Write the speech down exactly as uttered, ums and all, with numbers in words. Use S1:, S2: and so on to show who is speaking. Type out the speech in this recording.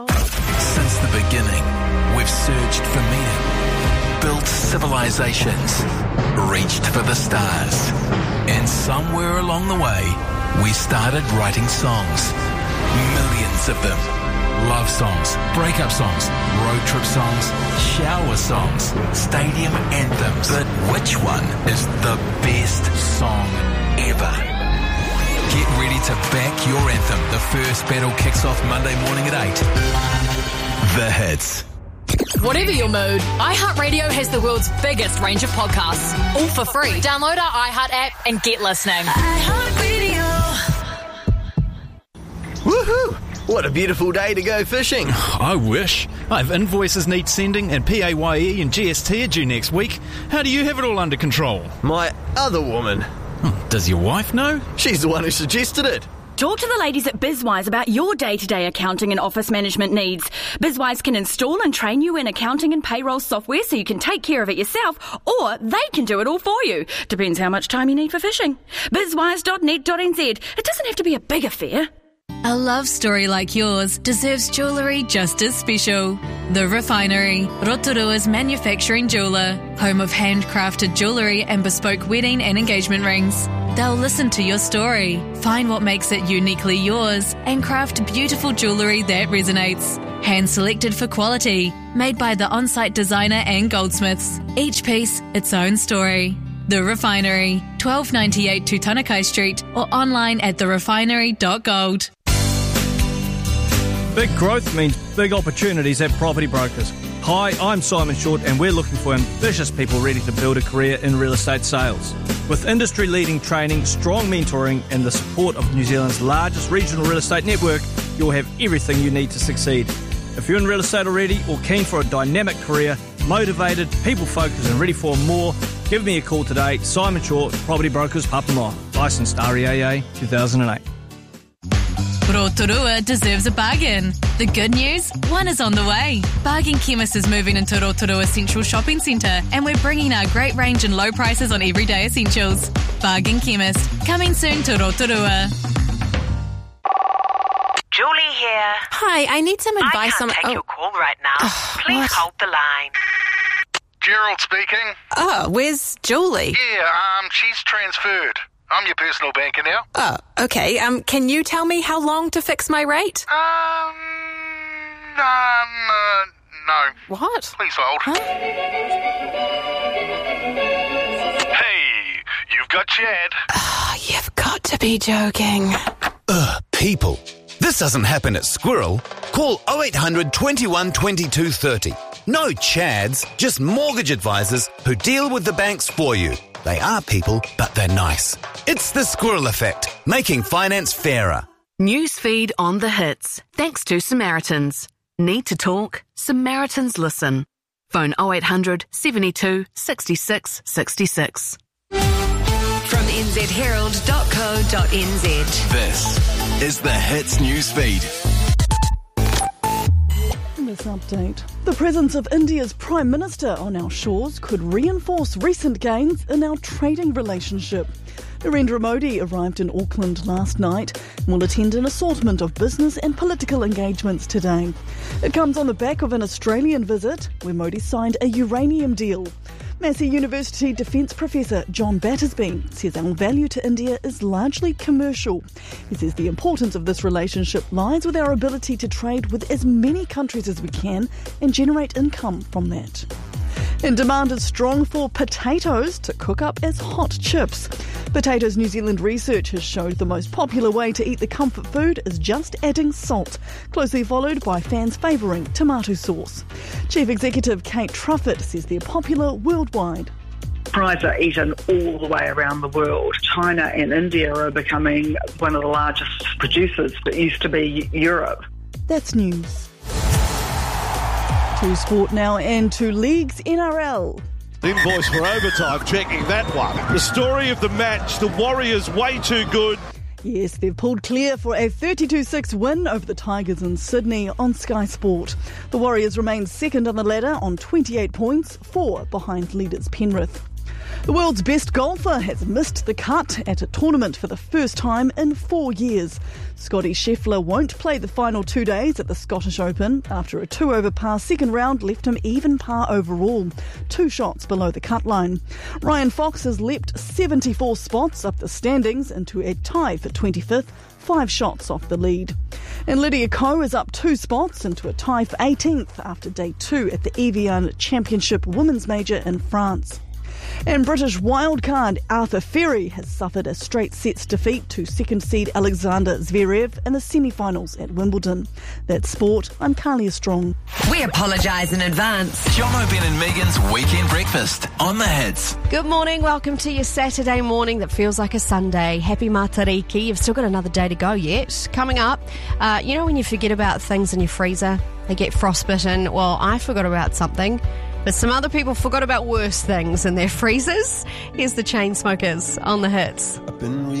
S1: Since the beginning, we've searched for meaning, built civilizations, reached for the stars, and somewhere along the way, we started writing songs. Millions of them. Love songs, breakup songs, road trip songs, shower songs, stadium anthems. But which one is the best song ever? Get ready to back your anthem. The first battle kicks off Monday morning at eight. The Hits.
S2: Whatever your mood, iHeartRadio has the world's biggest range of podcasts, all for free. Download our iHeart app and get listening.
S3: iHeartRadio.
S4: Woohoo! What a beautiful day to go fishing.
S5: I wish. I have invoices need sending and P A Y E and G S T are due next week. How do you have it all under control?
S4: My other woman.
S5: Hmm, does your wife know?
S4: She's the one who suggested it.
S6: Talk to the ladies at BizWise about your day-to-day accounting and office management needs. BizWise can install and train you in accounting and payroll software so you can take care of it yourself, or they can do it all for you. Depends how much time you need for fishing. bizwise dot net dot n z. It doesn't have to be a big affair.
S7: A love story like yours deserves jewellery just as special. The Refinery, Rotorua's manufacturing jeweller, home of handcrafted jewellery and bespoke wedding and engagement rings. They'll listen to your story, find what makes it uniquely yours, and craft beautiful jewellery that resonates. Hand-selected for quality, made by the on-site designer and goldsmiths. Each piece, its own story. The Refinery, twelve ninety-eight Tutanekai Street, or online at the refinery dot gold.
S8: Big growth means big opportunities at Property Brokers. Hi, I'm Simon Short and we're looking for ambitious people ready to build a career in real estate sales. With industry-leading training, strong mentoring and the support of New Zealand's largest regional real estate network, you'll have everything you need to succeed. If you're in real estate already or keen for a dynamic career, motivated, people-focused and ready for more, give me a call today. Simon Short, Property Brokers, Papamoa. Licensed R E A A two thousand eight.
S7: Rotorua deserves a bargain. The good news? One is on the way. Bargain Chemist is moving into Rotorua Central Shopping Centre and we're bringing our great range and low prices on everyday essentials. Bargain Chemist, coming soon to Rotorua.
S9: Julie here.
S10: Hi, I need some advice
S9: I can't
S10: on...
S9: take
S10: oh.
S9: your call right now. Please
S10: what?
S9: hold the line.
S11: Gerald speaking.
S10: Oh, where's Julie?
S11: Yeah, um, she's transferred. I'm your personal banker now.
S10: Oh, okay. Um, can you tell me how long to fix my rate?
S11: Um, um, uh, no.
S10: What?
S11: Please hold.
S10: Huh?
S11: Hey, you've got Chad.
S10: Oh, you've got to be joking.
S1: Ugh, people. This doesn't happen at Squirrel. Call oh eight hundred, twenty-one, twenty-two, thirty. No Chads, just mortgage advisors who deal with the banks for you. They are people, but they're nice. It's the Squirrel Effect, making finance fairer.
S12: Newsfeed on the hits. Thanks to Samaritans. Need to talk? Samaritans listen. Phone oh eight hundred, seventy-two, sixty-six, sixty-six.
S3: From n z herald dot co dot n z.
S1: This is the Hits Newsfeed.
S13: This update. The presence of India's Prime Minister on our shores could reinforce recent gains in our trading relationship. Narendra Modi arrived in Auckland last night and will attend an assortment of business and political engagements today. It comes on the back of an Australian visit where Modi signed a uranium deal. Massey University Defence Professor John Battersby says our value to India is largely commercial. He says the importance of this relationship lies with our ability to trade with as many countries as we can and generate income from that. And demand is strong for potatoes to cook up as hot chips. Potatoes New Zealand research has showed the most popular way to eat the comfort food is just adding salt, closely followed by fans favouring tomato sauce. Chief Executive Kate Truffett says they're popular worldwide.
S14: Fries are eaten all the way around the world. China and India are becoming one of the largest producers. It used to be Europe.
S13: That's news. To sport now and to leagues N R L.
S15: Invoice for overtime, checking that one. The story of the match, the Warriors way too good.
S13: Yes, they've pulled clear for a thirty-two six win over the Tigers in Sydney on Sky Sport. The Warriors remain second on the ladder on twenty-eight points, four behind leaders Penrith. The world's best golfer has missed the cut at a tournament for the first time in four years. Scotty Scheffler won't play the final two days at the Scottish Open after a two-over par second round left him even par overall, two shots below the cut line. Ryan Fox has leapt seventy-four spots up the standings into a tie for twenty-fifth, five shots off the lead. And Lydia Ko is up two spots into a tie for eighteenth after day two at the Evian Championship Women's Major in France. And British wildcard Arthur Ferry has suffered a straight sets defeat to second seed Alexander Zverev in the semi-finals at Wimbledon. That's sport. I'm Carlia Strong.
S3: We apologise in advance.
S1: John O'Ben and Megan's Weekend Breakfast on the Hits.
S16: Good morning. Welcome to your Saturday morning that feels like a Sunday. Happy Matariki. You've still got another day to go yet. Coming up, uh, you know when you forget about things in your freezer? They get frostbitten. Well, I forgot about something. But some other people forgot about worse things in their freezers. Here's the Chainsmokers on the Hits.